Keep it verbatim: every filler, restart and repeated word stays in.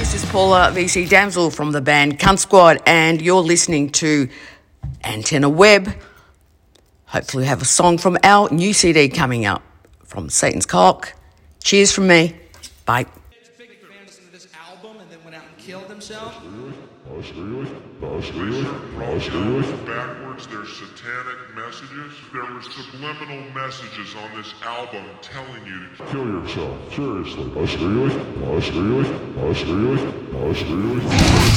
this is Paula V C Damsel from the band Cunt Squad, and you're listening to Antenna Web. Hopefully we have a song from our new C D coming up from Satan's Cock. Cheers from me. Bye. Big fans of this album and then went out and killed themselves. Backwards, there's satanic messages. There were subliminal messages on this album telling you to kill yourself. Seriously. Us really? Us really? Us really? Us really?